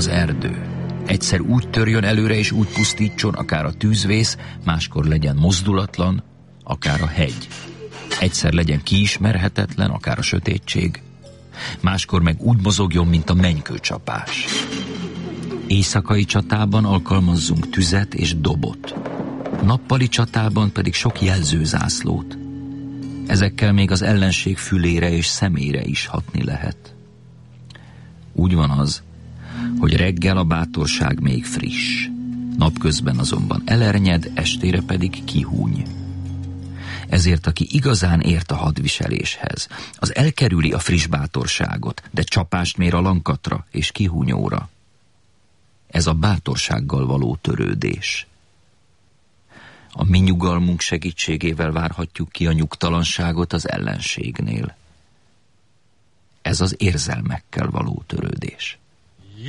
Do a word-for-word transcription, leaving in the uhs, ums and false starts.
az erdő. Egyszer úgy törjön előre és úgy pusztítson, akár a tűzvész, máskor legyen mozdulatlan, akár a hegy. Egyszer legyen kiismerhetetlen, akár a sötétség, máskor meg úgy mozogjon, mint a mennykőcsapás. Éjszakai csatában alkalmazzunk tüzet és dobot, nappali csatában pedig sok jelzőzászlót. Ezekkel még az ellenség fülére és szemére is hatni lehet. Úgy van az, hogy reggel a bátorság még friss, napközben azonban elernyed, estére pedig kihúny. Ezért aki igazán ért a hadviseléshez, az elkerüli a friss bátorságot, de csapást mér a lankatra és kihúnyóra. Ez a bátorsággal való törődés. A mi nyugalmunk segítségével várhatjuk ki a nyugtalanságot az ellenségnél. Ez az érzelmekkel való törődés.